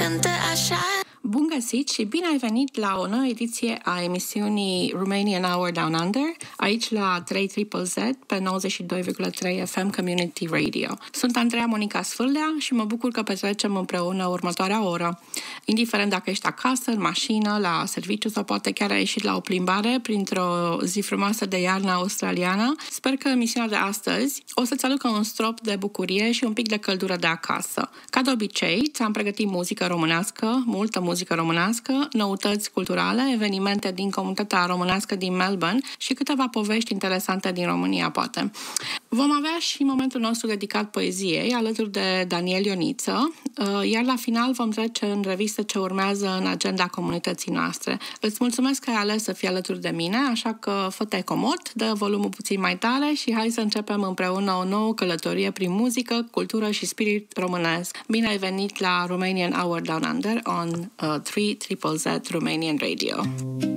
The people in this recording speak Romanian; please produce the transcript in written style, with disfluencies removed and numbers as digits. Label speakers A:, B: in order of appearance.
A: cântă așa.
B: Bun găsit și bine ai venit la o nouă ediție a emisiunii Romanian Hour Down Under, aici la 3ZZZ pe 92,3 FM Community Radio. Sunt Andreea Monica Sfârlea și mă bucur că petrecem împreună următoarea oră. Indiferent dacă ești acasă, în mașină, la serviciu sau poate chiar ai ieșit la o plimbare printr-o zi frumoasă de iarnă australiană, sper că emisiunea de astăzi o să-ți aducă un strop de bucurie și un pic de căldură de acasă. Ca de obicei, ți-am pregătit muzică românească, multă muzică românească, noutăți culturale, evenimente din comunitatea românească din Melbourne și câteva povești interesante din România, poate. Vom avea și momentul nostru dedicat poeziei, alături de Daniel Ioniță, iar la final vom trece în revistă ce urmează în agenda comunității noastre. Îți mulțumesc că ai ales să fii alături de mine, așa că fă-te comod, dă volumul puțin mai tare și hai să începem împreună o nouă călătorie prin muzică, cultură și spirit românesc. Bine ai venit la Romanian Hour Down Under on 3ZZZ Romanian Radio.